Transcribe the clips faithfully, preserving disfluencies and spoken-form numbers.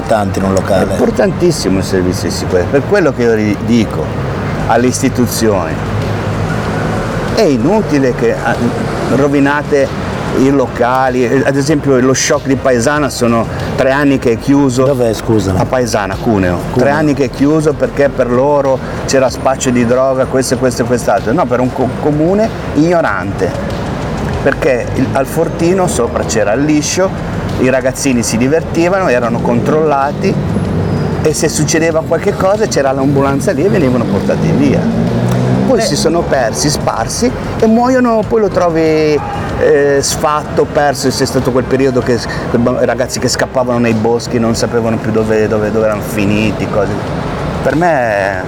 importante in un locale. È importantissimo il servizio di sicurezza, per quello che io dico alle istituzioni. È inutile che rovinate i locali, ad esempio lo shock di Paesana sono tre anni che è chiuso. Dov'è, scusa? A Paesana, Cuneo. Cuneo. Tre anni che è chiuso perché per loro c'era spaccio di droga, questo e questo e quest'altro. No, per un co- comune ignorante, perché il, al Fortino sopra c'era il liscio, i ragazzini si divertivano, erano controllati e se succedeva qualche cosa c'era l'ambulanza lì e venivano portati via. Poi eh. si sono persi, sparsi e muoiono, poi lo trovi eh, sfatto, perso. C'è stato quel periodo che i ragazzi che scappavano nei boschi non sapevano più dove, dove, dove erano finiti, cose. Per me...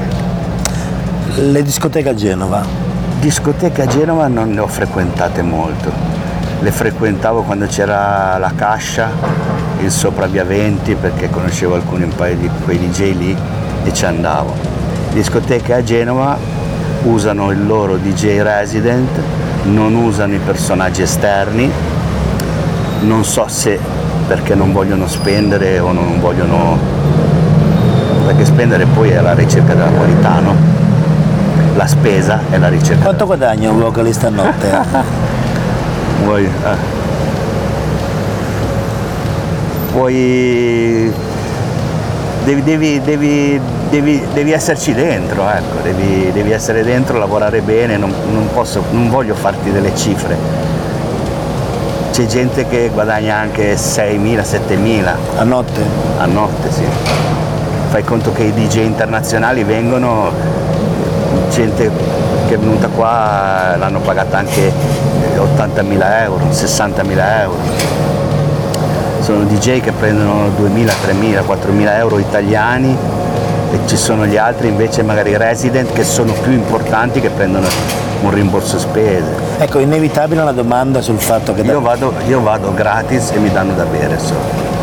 Le discoteche a Genova? Discoteche a Genova non ne ho frequentate molto. Le frequentavo quando c'era la Cascia, il sopra via venti, perché conoscevo alcuni un paio di quei D J lì e ci andavo. Discoteche a Genova usano il loro D J resident, non usano i personaggi esterni, non so se perché non vogliono spendere o non vogliono, perché spendere poi è la ricerca della qualità, no? La spesa è la ricerca. Quanto guadagna un vocalista a notte? Vuoi, eh. Vuoi devi, devi, devi Devi, devi esserci dentro, ecco, devi, devi essere dentro, lavorare bene, non, non, posso, non voglio farti delle cifre. C'è gente che guadagna anche seimila, settemila. A notte? A notte, sì. Fai conto che i D J internazionali vengono, gente che è venuta qua l'hanno pagata anche ottantamila euro, sessantamila euro. Sono D J che prendono duemila, tremila, quattromila euro italiani. E ci sono gli altri invece magari resident che sono più importanti, che prendono un rimborso spese. Ecco, inevitabile una domanda sul fatto che... Io vado, io vado gratis e mi danno da bere solo.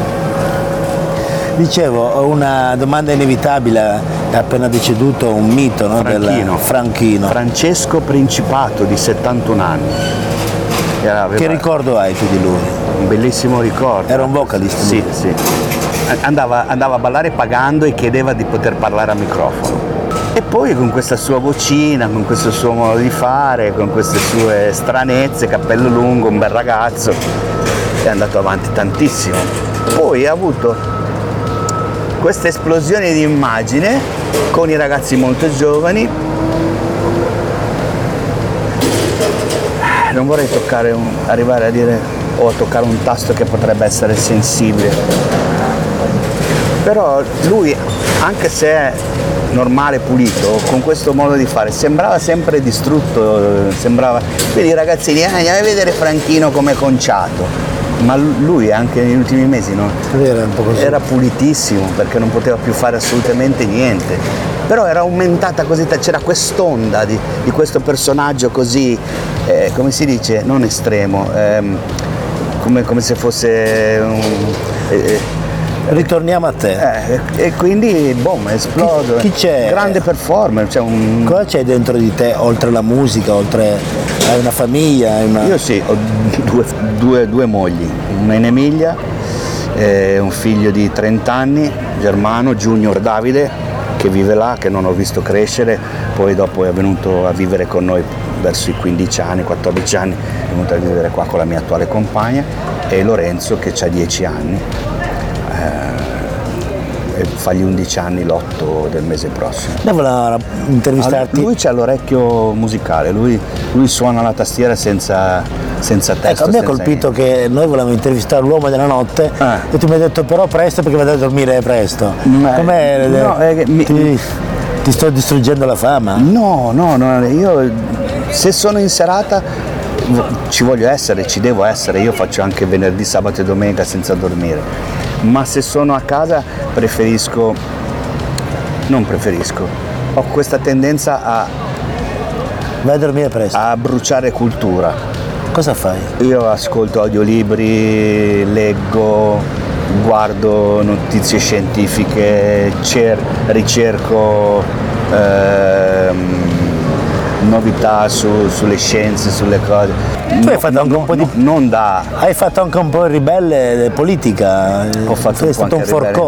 Dicevo, una domanda inevitabile, è appena deceduto un mito, no? Franchino. Del Franchino. Francesco Principato, di settantuno anni. Era, aveva... Che ricordo hai tu di lui? Un bellissimo ricordo. Era un vocalist? Sì, sì. Andava, andava a ballare pagando e chiedeva di poter parlare al microfono. E poi con questa sua vocina, con questo suo modo di fare, con queste sue stranezze, cappello lungo, un bel ragazzo, è andato avanti tantissimo. Poi ha avuto questa esplosione di immagine con i ragazzi molto giovani. Non vorrei toccare un, arrivare a dire o a toccare un tasto che potrebbe essere sensibile. Però lui, anche se è normale, pulito, con questo modo di fare, sembrava sempre distrutto, sembrava... Quindi i ragazzini, eh, andiamo a vedere Franchino come conciato. Ma lui anche negli ultimi mesi no? Era, un po' così. Era pulitissimo perché non poteva più fare assolutamente niente. Però era aumentata così, c'era quest'onda di, di questo personaggio così, eh, come si dice, non estremo, ehm, come, come se fosse un... Eh, Ritorniamo a te. Eh, e quindi boom, esplodo. Chi, chi c'è? Grande performer. C'è un... Cosa c'è dentro di te, oltre la musica, oltre a una famiglia? Una... Io sì, ho due, due, due mogli, una in Emilia, eh, un figlio di trenta anni, Germano, Junior Davide, che vive là, che non ho visto crescere, poi dopo è venuto a vivere con noi verso i quindici anni, quattordici anni, è venuto a vivere qua con la mia attuale compagna, e Lorenzo che ha dieci anni. E fa gli undici anni l'otto del mese prossimo. Noi volevamo intervistarti. Lui c'ha l'orecchio musicale, lui, lui suona la tastiera senza, senza testo. Ecco, a me ha colpito niente. Che noi volevamo intervistare l'uomo della notte ah. e tu mi hai detto però presto perché vado a dormire presto. Ma, Com'è? No, è mi, ti, ti sto distruggendo la fama? No, no, no, io se sono in serata ci voglio essere, ci devo essere, io faccio anche venerdì, sabato e domenica senza dormire. Ma se sono a casa preferisco, non preferisco, ho questa tendenza a, vai a dormire presto, a bruciare cultura. Cosa fai? Io ascolto audiolibri, leggo, guardo notizie scientifiche, cer- ricerco ehm, novità su, sulle scienze, sulle cose. Tu no, hai fatto anche no, un po' no, di... non da... Hai fatto anche un po' il ribelle politica. Ho fatto tu un sei po' stato un anche ribelle. forcone.